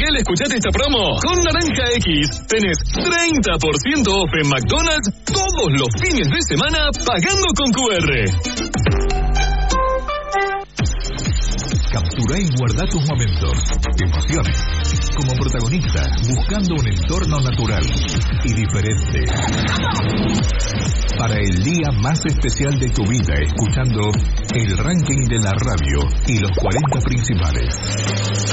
Miguel, escuchate esta promo. Con Naranja X tenés 30% off en McDonald's todos los fines de semana pagando con QR. Captura y guarda tus momentos, emociones, como protagonista, buscando un entorno natural y diferente. Para el día más especial de tu vida, escuchando el ranking de la radio y los 40 principales.